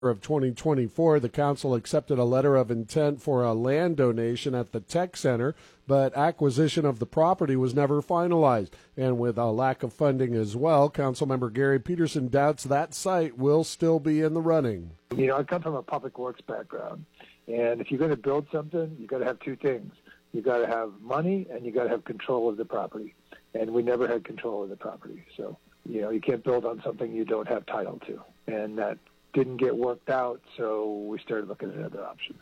of 2024, the council accepted a letter of intent for a land donation at the tech center, but acquisition of the property was never finalized. And with a lack of funding as well, Councilmember Gary Peterson doubts that site will still be in the running. You know, I come from a public works background, and if you're going to build something, you got to have two things. You got to have money, and you got to have control of the property. And we never had control of the property, so you know you can't build on something you don't have title to, and that didn't get worked out, so we started looking at another option.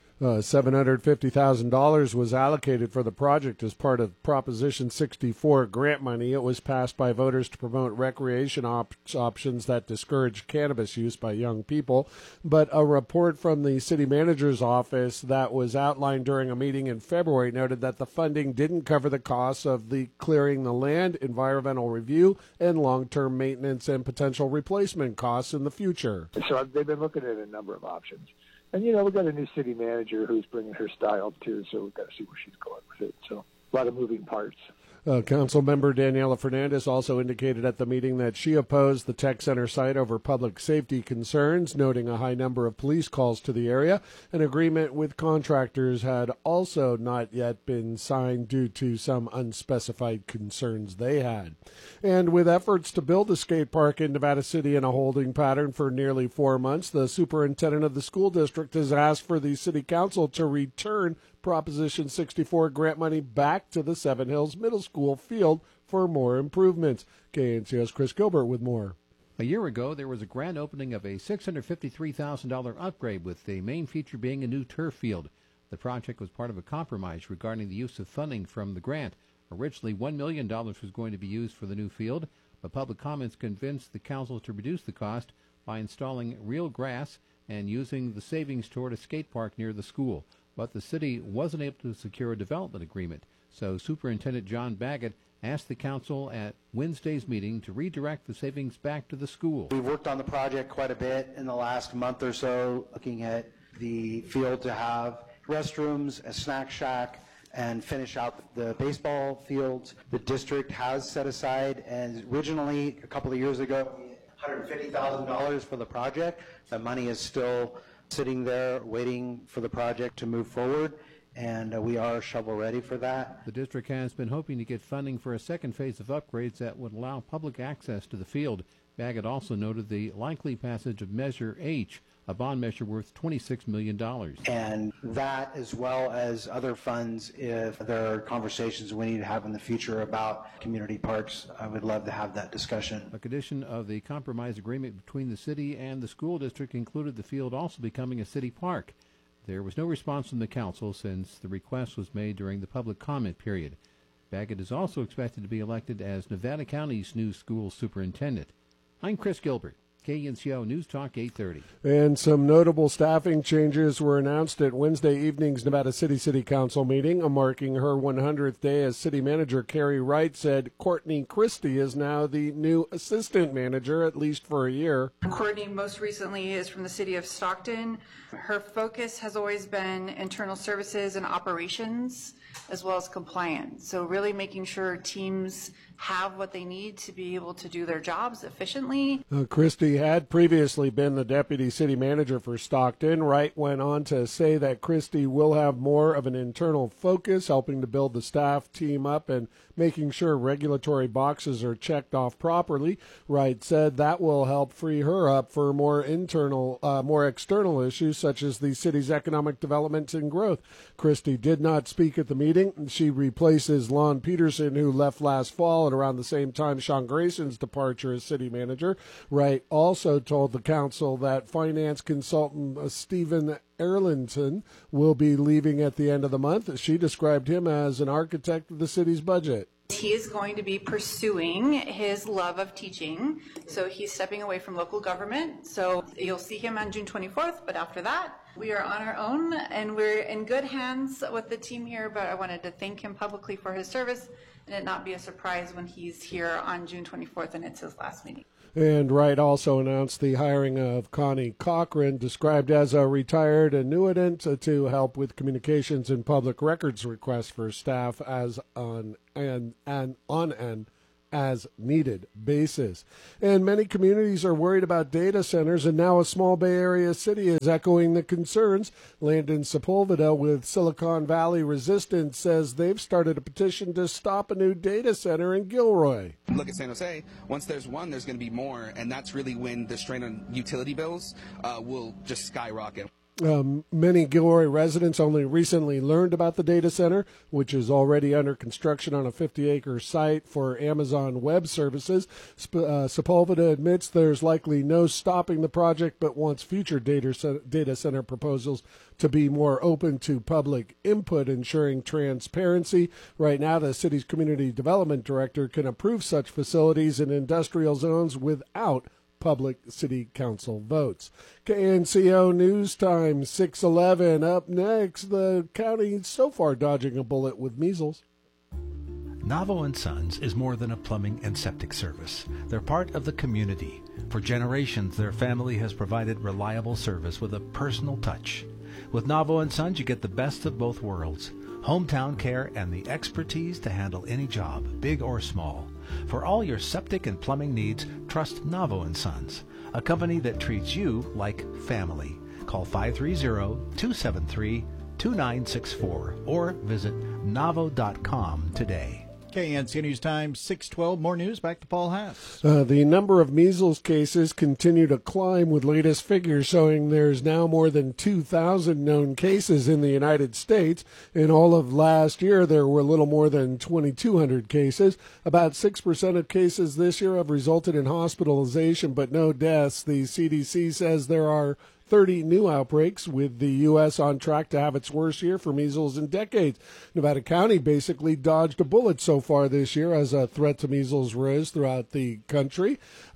$750,000 was allocated for the project as part of Proposition 64 grant money. It was passed by voters to promote recreation options that discourage cannabis use by young people. But a report from the city manager's office that was outlined during a meeting in February noted that the funding didn't cover the costs of the clearing the land, environmental review, and long-term maintenance and potential replacement costs in the future. So they've been looking at a number of options. And, you know, we've got a new city manager who's bringing her style, too, so we've got to see where she's going with it. So a lot of moving parts. Council member Daniela Fernandez also indicated at the meeting that she opposed the tech center site over public safety concerns, noting a high number of police calls to the area. An agreement with contractors had also not yet been signed due to some unspecified concerns they had. And with efforts to build a skate park in Nevada City in a holding pattern for nearly 4 months, the superintendent of the school district has asked for the city council to return Proposition 64 grant money back to the Seven Hills Middle School field for more improvements. KNCO's Chris Gilbert with more. A year ago, there was a grand opening of a $653,000 upgrade, with the main feature being a new turf field. The project was part of a compromise regarding the use of funding from the grant. Originally, $1 million was going to be used for the new field, but public comments convinced the council to reduce the cost by installing real grass and using the savings toward a skate park near the school. But the city wasn't able to secure a development agreement. So Superintendent John Baggett asked the council at Wednesday's meeting to redirect the savings back to the school. We've worked on the project quite a bit in the last month or so, looking at the field to have restrooms, a snack shack, and finish out the baseball fields. The district has set aside, and originally a couple of years ago, $150,000 for the project. The money is still sitting there waiting for the project to move forward, and we are shovel ready for that. The district has been hoping to get funding for a second phase of upgrades that would allow public access to the field. Baggett also noted the likely passage of Measure H, a bond measure worth $26 million. And that, as well as other funds, if there are conversations we need to have in the future about community parks, I would love to have that discussion. A condition of the compromise agreement between the city and the school district included the field also becoming a city park. There was no response from the council since the request was made during the public comment period. Baggett is also expected to be elected as Nevada County's new school superintendent. I'm Chris Gilbert, KNCO News Talk 830. And some notable staffing changes were announced at Wednesday evening's Nevada City Council meeting. Marking her 100th day as city manager, Carrie Wright said Courtney Christie is now the new assistant manager, at least for a year. Courtney most recently is from the city of Stockton. Her focus has always been internal services and operations, as well as compliance. So really making sure teams have what they need to be able to do their jobs efficiently. Christie had previously been the deputy city manager for Stockton. Wright went on to say that Christie will have more of an internal focus, helping to build the staff team up and making sure regulatory boxes are checked off properly. Wright said that will help free her up for more external issues, such as the city's economic development and growth. Christie did not speak at the meeting. She replaces Lon Peterson, who left last fall at around the same time Sean Grayson's departure as city manager. Wright also told the council that finance consultant Stephen Erlinson will be leaving at the end of the month. She described him as an architect of the city's budget. He is going to be pursuing his love of teaching, so he's stepping away from local government. So you'll see him on June 24th, but after that, we are on our own, and we're in good hands with the team here, but I wanted to thank him publicly for his service, and it not be a surprise when he's here on June 24th and it's his last meeting. And Wright also announced the hiring of Connie Cochran, described as a retired annuitant, to help with communications and public records requests for staff as on an as-needed basis. And many communities are worried about data centers, and now a small Bay Area city is echoing the concerns. Landon Sepulveda with Silicon Valley Resistance says they've started a petition to stop a new data center in Gilroy. Look at San Jose. Once there's one, there's going to be more, and that's really when the strain on utility bills will just skyrocket. Many Gilroy residents only recently learned about the data center, which is already under construction on a 50-acre site for Amazon Web Services. Sepulveda admits there's likely no stopping the project, but wants future data center proposals to be more open to public input, ensuring transparency. Right now, the city's community development director can approve such facilities in industrial zones without public city council votes. KNCO News Time 6:11. Up next, the county so far dodging a bullet with measles. Navo & Sons is more than a plumbing and septic service. They're part of the community. For generations, their family has provided reliable service with a personal touch. With Navo & Sons, you get the best of both worlds. Hometown care and the expertise to handle any job, big or small. For all your septic and plumbing needs, trust Navo & Sons, a company that treats you like family. Call 530-273-2964 or visit navo.com today. KNC News Time 6:12. More news. Back to Paul Haas. The number of measles cases continue to climb, with latest figures showing there's now more than 2,000 known cases in the United States. In all of last year, there were a little more than 2,200 cases. About 6% of cases this year have resulted in hospitalization, but no deaths. The CDC says there are 30 new outbreaks, with the U.S. on track to have its worst year for measles in decades. Nevada County basically dodged a bullet so far this year as a threat to measles rose throughout the country,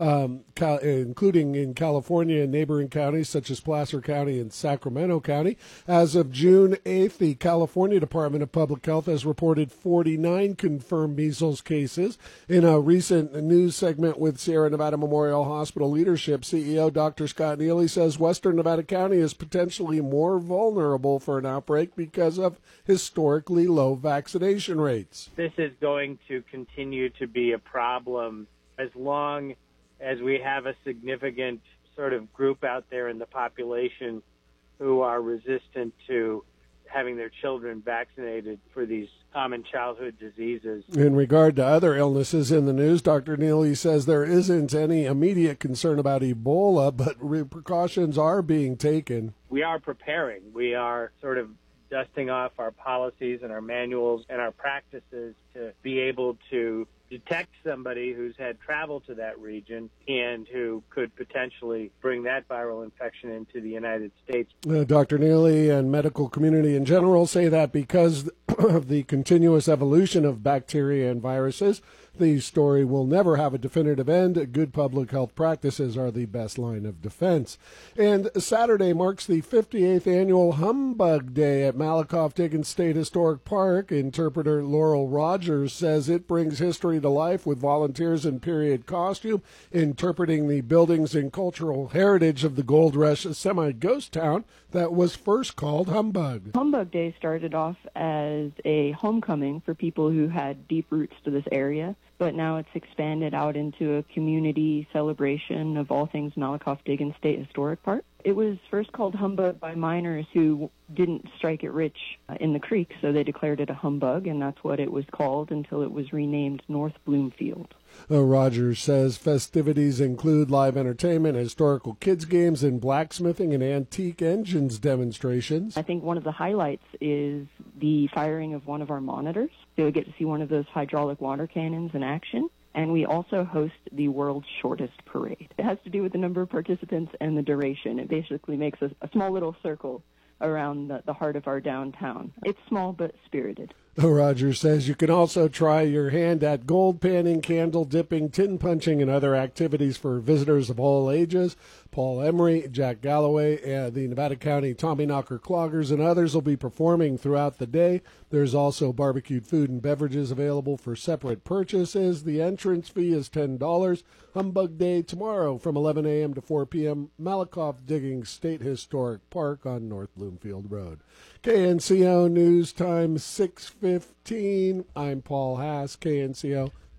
including in California and neighboring counties such as Placer County and Sacramento County. As of June 8th, the California Department of Public Health has reported 49 confirmed measles cases. In a recent news segment with Sierra Nevada Memorial Hospital leadership, CEO Dr. Scott Neely says Western Nevada County is potentially more vulnerable for an outbreak because of historically low vaccination rates. This is going to continue to be a problem as long as we have a significant sort of group out there in the population who are resistant to having their children vaccinated for these common childhood diseases. In regard to other illnesses in the news, Dr. Neely says there isn't any immediate concern about Ebola, but precautions are being taken. We are preparing. We are sort of dusting off our policies and our manuals and our practices to be able to detect somebody who's had travel to that region and who could potentially bring that viral infection into the United States. Dr. Neely and medical community in general say that because of the continuous evolution of bacteria and viruses, the story will never have a definitive end. Good public health practices are the best line of defense. And Saturday marks the 58th annual Humbug Day at Malakoff Diggins State Historic Park. Interpreter Laurel Rogers says it brings history to life with volunteers in period costume, interpreting the buildings and cultural heritage of the Gold Rush semi-ghost town that was first called Humbug. Humbug Day started off as a homecoming for people who had deep roots to this area, but now it's expanded out into a community celebration of all things Malakoff Diggins State Historic Park. It was first called Humbug by miners who didn't strike it rich in the creek, so they declared it a humbug, and that's what it was called until it was renamed North Bloomfield. Rogers says festivities include live entertainment, historical kids games, and blacksmithing and antique engines demonstrations. I think one of the highlights is the firing of one of our monitors. So we get to see one of those hydraulic water cannons in action. And we also host the world's shortest parade. It has to do with the number of participants and the duration. It basically makes a small little circle around the heart of our downtown. It's small but spirited. Rogers says you can also try your hand at gold panning, candle dipping, tin punching, and other activities for visitors of all ages. Paul Emery, Jack Galloway, the Nevada County Tommyknocker Cloggers, and others will be performing throughout the day. There's also barbecued food and beverages available for separate purchases. The entrance fee is $10. Humbug Day tomorrow from 11 a.m. to 4 p.m. Malakoff Diggins State Historic Park on North Bloomfield Road. KNCO News Time 6:15. I'm Paul Haas, KNCO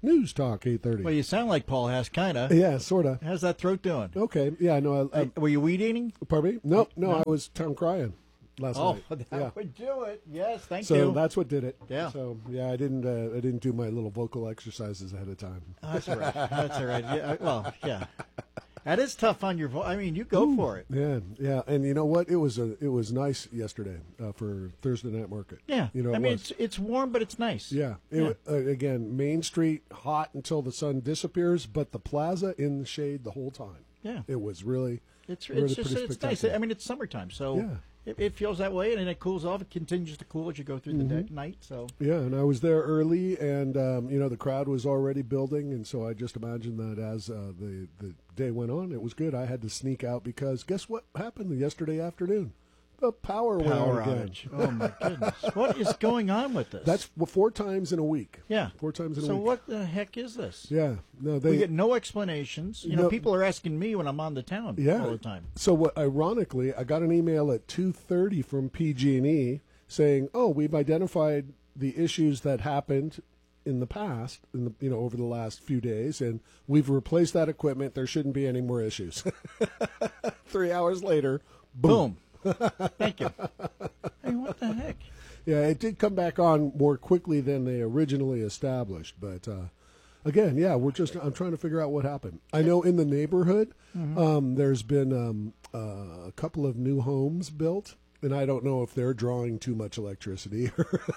News Talk 830. Well, you sound like Paul Haas, kind of. Yeah, sort of. How's that throat doing? Okay. Yeah, no. Were you weed eating? Pardon me? No, I was town crying last night. That would do it. Yes, thank so you. So that's what did it. Yeah. So yeah, I didn't do my little vocal exercises ahead of time. That's all right. That's all right. Yeah, well, yeah. That is tough on your voice. I mean, you go for it. Yeah, and you know what? It was nice yesterday for Thursday Night Market. Yeah, you know, I mean, it's warm, but it's nice. Yeah, again, Main Street hot until the sun disappears, but the plaza in the shade the whole time. Yeah, it was really. It's nice. I mean, it's summertime, so it feels that way, and then it cools off. It continues to cool as you go through the night. So yeah, and I was there early, and the crowd was already building, and so I just imagined that as the day went on, it was good. I had to sneak out because guess what happened yesterday afternoon? The power went out again. Outage. Oh my goodness! What is going on with this? That's 4 times in a week. Yeah, 4 times in a week. So what the heck is this? Yeah, no, we get no explanations. You know, people are asking me when I'm on the town all the time. So what? Ironically, I got an email at 2:30 from PG&E saying, "Oh, we've identified the issues that happened in the past, over the last few days, and we've replaced that equipment. There shouldn't be any more issues." 3 hours later, boom. Thank you. Hey, what the heck? Yeah, it did come back on more quickly than they originally established, but again, yeah, I'm trying to figure out what happened. I know in the neighborhood, there's been a couple of new homes built, and I don't know if they're drawing too much electricity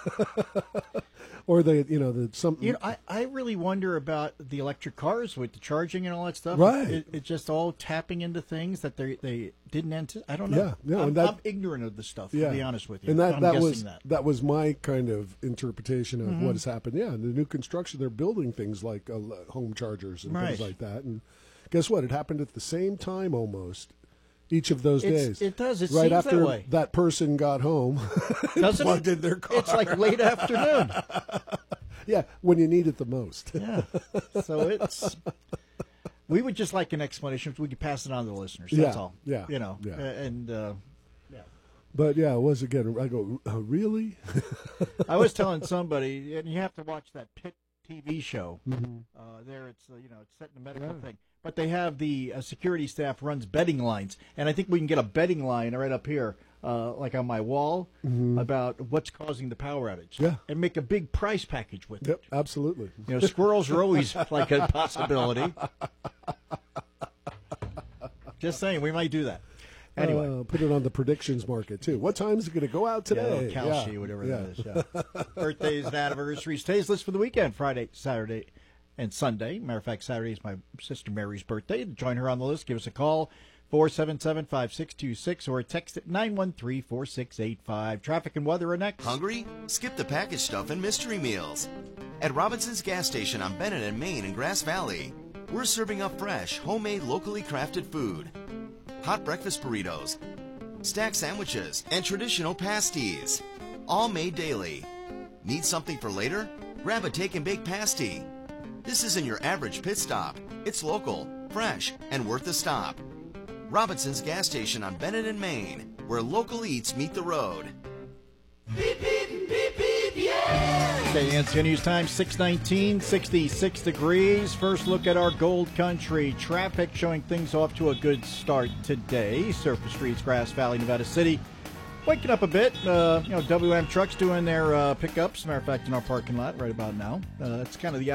or they, I really wonder about the electric cars with the charging and all that stuff. Right. It's just all tapping into things that they didn't anticipate. I don't know. Yeah, I'm ignorant of the stuff, to be honest with you. And that was my kind of interpretation of what has happened. Yeah, the new construction, they're building things like home chargers and things like that. And guess what? It happened at the same time almost. Each of those days. It does. It right seems after that way. That person got home, plugged in their car. It's like late afternoon. Yeah, when you need it the most. Yeah. So we would just like an explanation. We could pass it on to the listeners. That's all. Yeah. And But yeah, it was again. I go, really? I was telling somebody, and you have to watch that Pitt TV show. There, it's set in a medical thing. But they have the security staff runs betting lines, and I think we can get a betting line right up here, like on my wall, about what's causing the power outage. Yeah, and make a big price package with it. Yep, absolutely. Squirrels are always like a possibility. Just saying, we might do that. Anyway, put it on the predictions market too. What time is it going to go out today? Whatever that is. Yeah. Birthdays and anniversaries. Today's list for the weekend: Friday, Saturday, and Sunday. Matter of fact, Saturday is my sister Mary's birthday. To join her on the list, give us a call, 477-5626, or a text at 913-4685. Traffic and weather are next. Hungry? Skip the packaged stuff and mystery meals. At Robinson's Gas Station on Bennett and Main in Grass Valley, we're serving up fresh, homemade, locally crafted food. Hot breakfast burritos, stack sandwiches, and traditional pasties. All made daily. Need something for later? Grab a take and bake pasty. This isn't your average pit stop. It's local, fresh, and worth the stop. Robinson's Gas Station on Bennett and Main, where local eats meet the road. Beep, beep, beep, beep, yeah! Okay, NCO News Time, 6:19, 66 degrees. First look at our Gold Country. Traffic showing things off to a good start today. Surface streets, Grass Valley, Nevada City. Waking up a bit. WM trucks doing their pickups. Matter of fact, in our parking lot right about now. It's kind of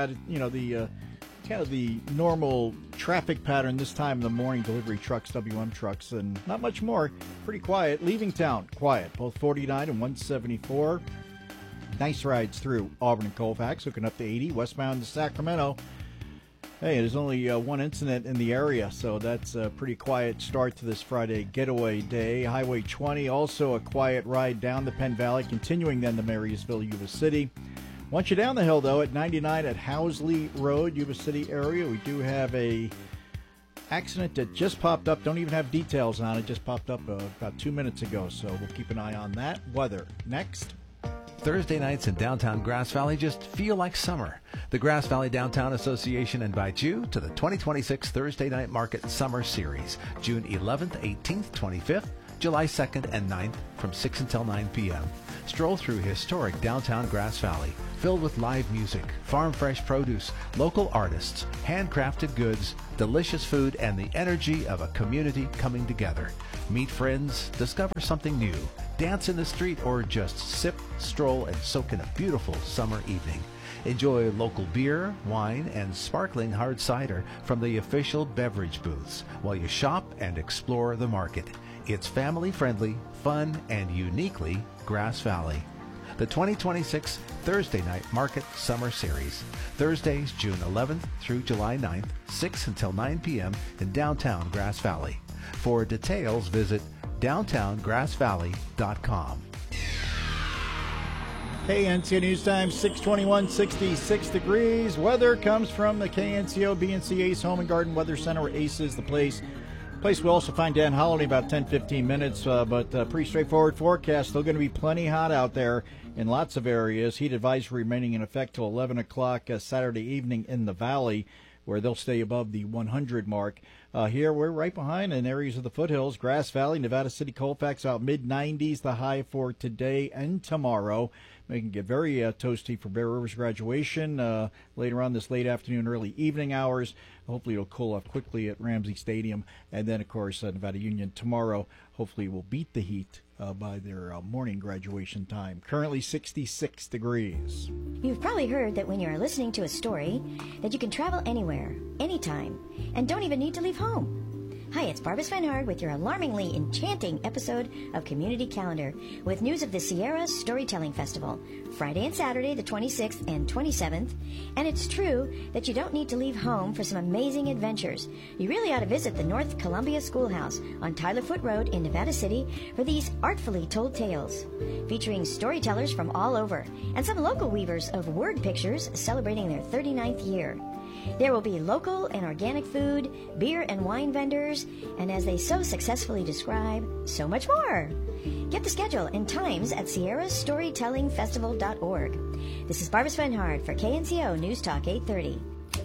the normal traffic pattern this time in the morning. Delivery trucks, WM trucks, and not much more. Pretty quiet. Leaving town, quiet. Both 49 and 174. Nice rides through Auburn and Colfax, hooking up to 80. Westbound to Sacramento. Hey, there's only one incident in the area, so that's a pretty quiet start to this Friday getaway day. Highway 20, also a quiet ride down the Penn Valley, continuing then to Marysville, Yuba City. Once you're down the hill, though, at 99 at Housley Road, Yuba City area, we do have a accident that just popped up. Don't even have details on it. Just popped up about 2 minutes ago, so we'll keep an eye on that. Weather next. Thursday nights in downtown Grass Valley just feel like summer. The Grass Valley Downtown Association invites you to the 2026 Thursday Night Market Summer Series, June 11th, 18th, 25th, July 2nd, and 9th from 6 until 9 p.m. Stroll through historic downtown Grass Valley, filled with live music, farm-fresh produce, local artists, handcrafted goods, delicious food, and the energy of a community coming together. Meet friends, discover something new, dance in the street, or just sip, stroll, and soak in a beautiful summer evening. Enjoy local beer, wine, and sparkling hard cider from the official beverage booths while you shop and explore the market. It's family-friendly, fun, and uniquely Grass Valley. The 2026 Thursday Night Market Summer Series. Thursdays, June 11th through July 9th, 6 until 9 p.m. in downtown Grass Valley. For details, visit downtowngrassvalley.com. KNCO News Time, 621, 66 degrees. Weather comes from the KNCO BNC Ace Home and Garden Weather Center, where Ace is the place. We'll also find Dan Holiday about 10-15 minutes, but pretty straightforward forecast. Still going to be plenty hot out there in lots of areas. Heat advisory remaining in effect till 11 o'clock Saturday evening in the valley, where they'll stay above the 100 mark. Here, we're right behind in areas of the foothills. Grass Valley, Nevada City, Colfax, out mid-90s, the high for today and tomorrow. It can get very toasty for Bear River's graduation later on this late afternoon, early evening hours. Hopefully it'll cool off quickly at Ramsey Stadium. And then, of course, Nevada Union tomorrow hopefully will beat the heat by their morning graduation time. Currently 66 degrees. You've probably heard that when you're listening to a story, that you can travel anywhere, anytime, and don't even need to leave home. Hi, it's Barbara Svenhard with your alarmingly enchanting episode of Community Calendar with news of the Sierra Storytelling Festival, Friday and Saturday, the 26th and 27th. And it's true that you don't need to leave home for some amazing adventures. You really ought to visit the North Columbia Schoolhouse on Tyler Foote Road in Nevada City for these artfully told tales, featuring storytellers from all over and some local weavers of word pictures celebrating their 39th year. There will be local and organic food, beer and wine vendors, and as they so successfully describe, so much more. Get the schedule and times at sierrastorytellingfestival.org. This is Barbara Svenhard for KNCO News Talk 830.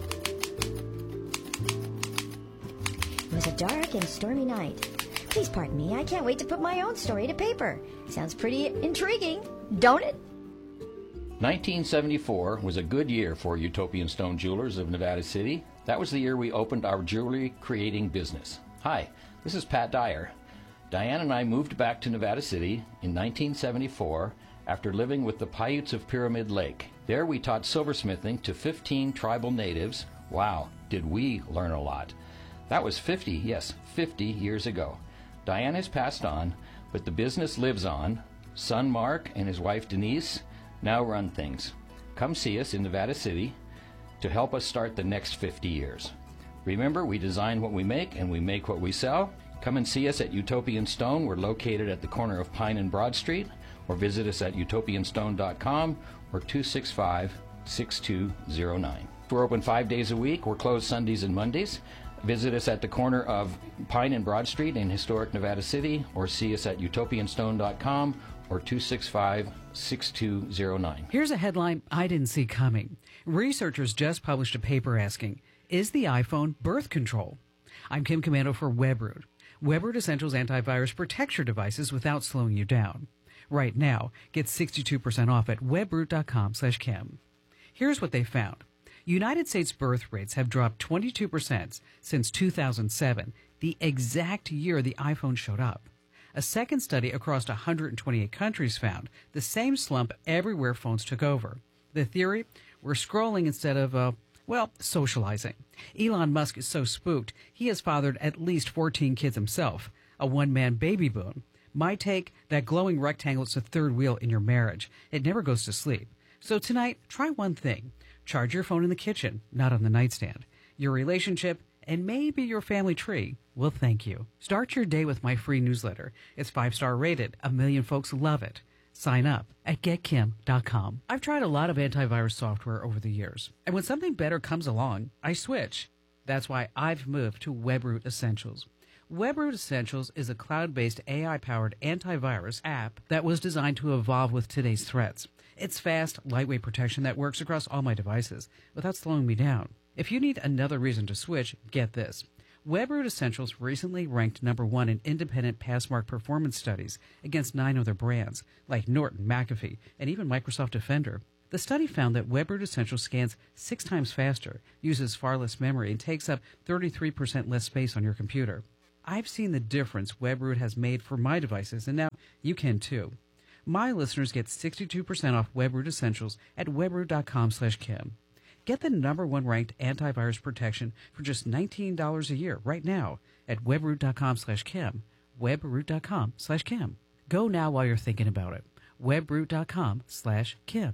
It was a dark and stormy night. Please pardon me, I can't wait to put my own story to paper. Sounds pretty intriguing, don't it? 1974 was a good year for Utopian Stone Jewelers of Nevada City. That was the year we opened our jewelry creating business. Hi, this is Pat Dyer. Diane and I moved back to Nevada City in 1974 after living with the Paiutes of Pyramid Lake. There we taught silversmithing to 15 tribal natives. Wow, did we learn a lot. That was 50 years ago. Diane has passed on, but the business lives on. Son Mark and his wife Denise now run things. Come see us in Nevada City to help us start the next 50 years. Remember, we design what we make and we make what we sell. Come and see us at Utopian Stone. We're located at the corner of Pine and Broad Street, or visit us at utopianstone.com or 265-6209. We're open 5 days a week. We're closed Sundays and Mondays. Visit us at the corner of Pine and Broad Street in historic Nevada City, or see us at utopianstone.com or 265-6209. Here's a headline I didn't see coming. Researchers just published a paper asking, is the iPhone birth control? I'm Kim Commando for WebRoot. WebRoot Essentials Antivirus protects your devices without slowing you down. Right now, get 62% off at webroot.com/Kim. Here's what they found. United States birth rates have dropped 22% since 2007, the exact year the iPhone showed up. A second study across 128 countries found the same slump everywhere phones took over. The theory? We're scrolling instead of, socializing. Elon Musk is so spooked, he has fathered at least 14 kids himself, a one-man baby boom. My take, that glowing rectangle is the third wheel in your marriage. It never goes to sleep. So tonight, try one thing. Charge your phone in the kitchen, not on the nightstand. Your relationship, and maybe your family tree, will thank you. Start your day with my free newsletter. It's 5-star rated. 1 million folks love it. Sign up at getkim.com. I've tried a lot of antivirus software over the years, and when something better comes along, I switch. That's why I've moved to WebRoot Essentials. WebRoot Essentials is a cloud-based AI-powered antivirus app that was designed to evolve with today's threats. It's fast, lightweight protection that works across all my devices without slowing me down. If you need another reason to switch, get this. Webroot Essentials recently ranked number 1 in independent Passmark performance studies against 9 other brands, like Norton, McAfee, and even Microsoft Defender. The study found that Webroot Essentials scans 6 times faster, uses far less memory, and takes up 33% less space on your computer. I've seen the difference Webroot has made for my devices, and now you can too. My listeners get 62% off Webroot Essentials at webroot.com/Kim. Get the number 1 ranked antivirus protection for just $19 a year right now at webroot.com/Kim. Webroot.com/Kim. Go now while you're thinking about it. Webroot.com/Kim.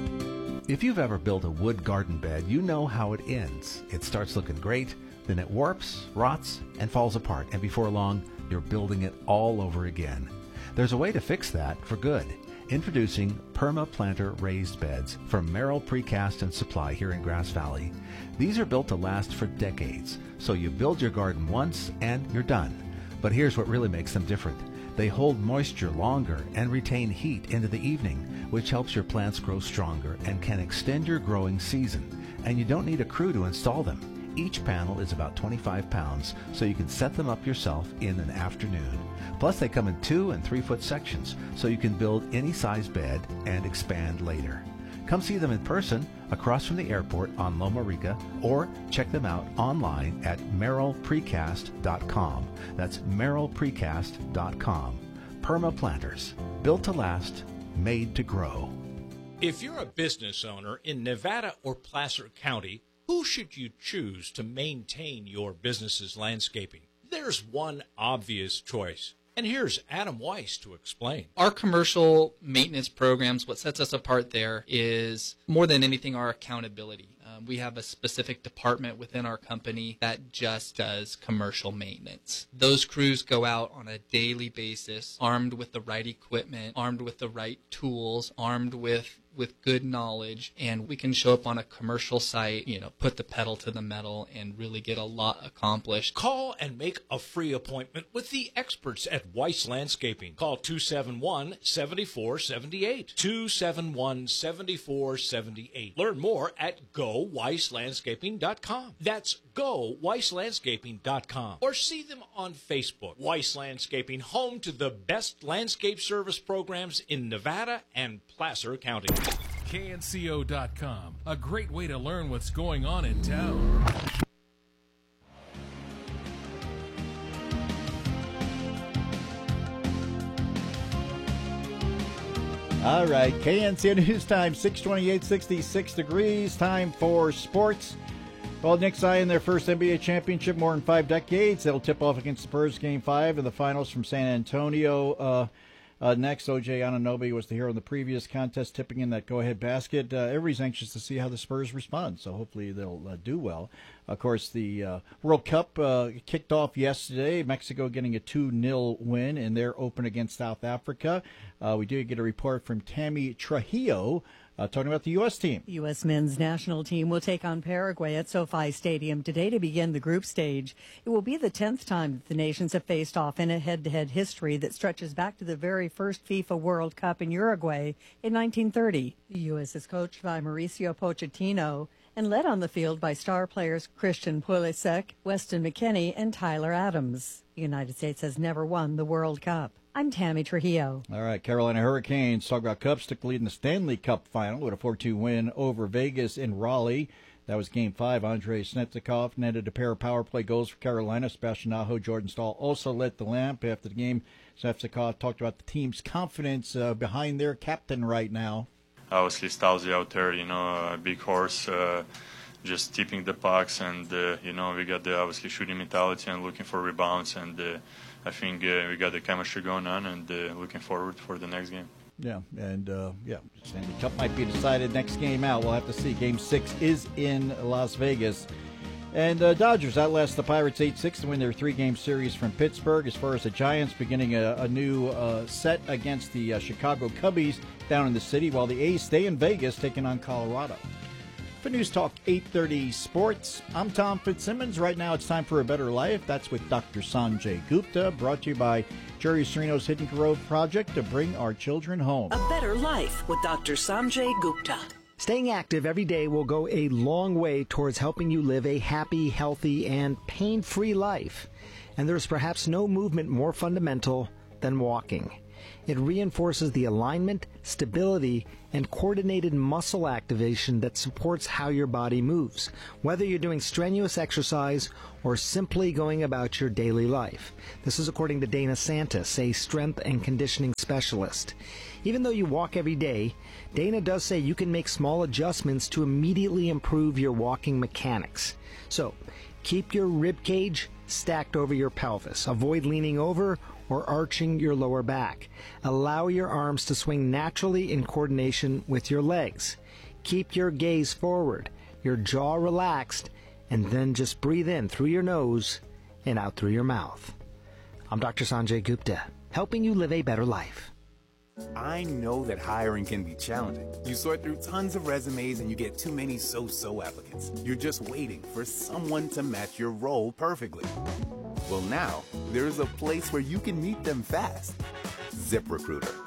If you've ever built a wood garden bed, you know how it ends. It starts looking great, then it warps, rots, and falls apart, and before long, you're building it all over again. There's a way to fix that for good. Introducing PermaPlanter raised beds from Merrill Precast and Supply here in Grass Valley. These are built to last for decades, so you build your garden once and you're done. But here's what really makes them different. They hold moisture longer and retain heat into the evening, which helps your plants grow stronger and can extend your growing season. And you don't need a crew to install them. Each panel is about 25 pounds, so you can set them up yourself in an afternoon. Plus, they come in 2 and 3 foot sections, so you can build any size bed and expand later. Come see them in person across from the airport on Loma Rica, or check them out online at merrillprecast.com. That's merrillprecast.com. PermaPlanters, built to last, made to grow. If you're a business owner in Nevada or Placer County, who should you choose to maintain your business's landscaping? There's one obvious choice. And here's Adam Weiss to explain. Our commercial maintenance programs, what sets us apart there is more than anything our accountability. We have a specific department within our company that just does commercial maintenance. Those crews go out on a daily basis, armed with the right equipment, armed with the right tools, armed with good knowledge, and we can show up on a commercial site, put the pedal to the metal and really get a lot accomplished. Call and make a free appointment with the experts at Weiss Landscaping. Call 271-7478. 271-7478. Learn more at GoWeissLandscaping.com. That's GoWeissLandscaping.com. Or see them on Facebook. Weiss Landscaping, home to the best landscape service programs in Nevada and Placer County. KNCO.com, a great way to learn what's going on in town. All right, KNCO News Time, 6:28, 66 degrees. Time for sports. Well, Knicks eyeing their first NBA championship more than 5 decades. They'll tip off against the Spurs Game 5 in the finals from San Antonio. Next, O.J. Anunoby was the hero in the previous contest, tipping in that go-ahead basket. Everybody's anxious to see how the Spurs respond, so hopefully they'll do well. Of course, the World Cup kicked off yesterday. Mexico getting a 2-0 win in their open against South Africa. We did get a report from Tammy Trujillo talking about the U.S. team. The U.S. men's national team will take on Paraguay at SoFi Stadium today to begin the group stage. It will be the 10th time that the nations have faced off in a head-to-head history that stretches back to the very first FIFA World Cup in Uruguay in 1930. The U.S. is coached by Mauricio Pochettino and led on the field by star players Christian Pulisic, Weston McKennie, and Tyler Adams. The United States has never won the World Cup. I'm Tammy Trujillo. All right, Carolina Hurricanes talk about Cubs took the lead in the Stanley Cup final with a 4-2 win over Vegas in Raleigh. That was Game 5. Andrei Snetnikov netted a pair of power play goals for Carolina. Sebastian Aho, Jordan Staal also lit the lamp. After the game, Snetnikov talked about the team's confidence behind their captain right now. Obviously, Staal's out there, a big horse, just tipping the pucks, and, we got the obviously shooting mentality and looking for rebounds, and I think we got the chemistry going on, and looking forward for the next game. Yeah, and Stanley Cup might be decided next game out. We'll have to see. Game 6 is in Las Vegas. And Dodgers outlast the Pirates 8-6 to win their 3-game series from Pittsburgh. As far as the Giants beginning a new set against the Chicago Cubbies down in the city, while the A's stay in Vegas taking on Colorado. For News Talk 830 Sports, I'm Tom Fitzsimmons. Right now it's time for A Better Life. That's with Dr. Sanjay Gupta, brought to you by Jerry Serino's Hidden Grove Project to bring our children home. A Better Life with Dr. Sanjay Gupta. Staying active every day will go a long way towards helping you live a happy, healthy, and pain-free life. And there's perhaps no movement more fundamental than walking. It reinforces the alignment, stability, and coordinated muscle activation that supports how your body moves, whether you're doing strenuous exercise or simply going about your daily life. This is according to Dana Santis, a strength and conditioning specialist. Even though you walk every day, Dana does say you can make small adjustments to immediately improve your walking mechanics. So, keep your rib cage stacked over your pelvis. Avoid leaning over or arching your lower back. Allow your arms to swing naturally in coordination with your legs. Keep your gaze forward, your jaw relaxed, and then just breathe in through your nose and out through your mouth. I'm Dr. Sanjay Gupta, helping you live a better life. I know that hiring can be challenging. You sort through tons of resumes and you get too many so-so applicants. You're just waiting for someone to match your role perfectly. Well, now, there's a place where you can meet them fast. ZipRecruiter.